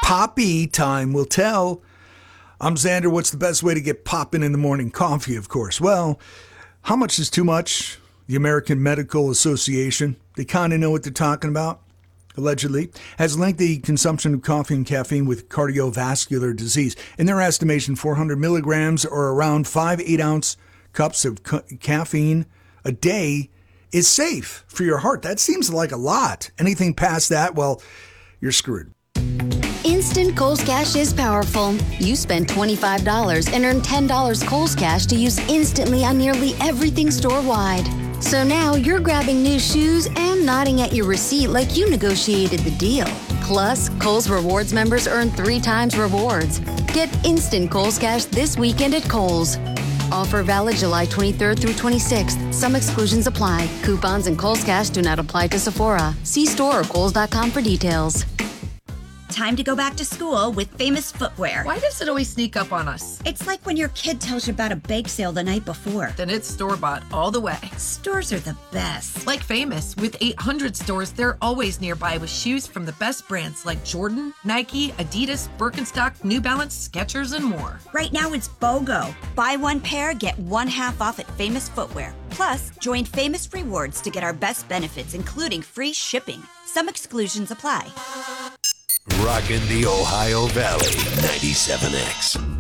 Poppy time will tell. I'm Xander. What's the best way to get popping in the morning coffee, of course? Well, how much is too much? The American Medical Association, they kind of know what they're talking about, allegedly, has linked the consumption of coffee and caffeine with cardiovascular disease. In their estimation, 400 milligrams or around 5 8-ounce cups of caffeine a day is safe for your heart. That seems like a lot. Anything past that, well, you're screwed. Instant Kohl's Cash is powerful. You spend $25 and earn $10 Kohl's Cash to use instantly on nearly everything store-wide. So now you're grabbing new shoes and nodding at your receipt like you negotiated the deal. Plus, Kohl's Rewards members earn 3 times rewards. Get instant Kohl's Cash this weekend at Kohl's. Offer valid July 23rd through 26th. Some exclusions apply. Coupons and Kohl's Cash do not apply to Sephora. See store or Kohls.com for details. Time to go back to school with Famous Footwear. Why does it always sneak up on us? It's like when your kid tells you about a bake sale the night before. Then it's store-bought all the way. Stores are the best. Like Famous, with 800 stores, they're always nearby with shoes from the best brands like Jordan, Nike, Adidas, Birkenstock, New Balance, Skechers, and more. Right now it's BOGO. Buy one pair, get one half off at Famous Footwear. Plus, join Famous Rewards to get our best benefits, including free shipping. Some exclusions apply. Rockin' the Ohio Valley, 97X.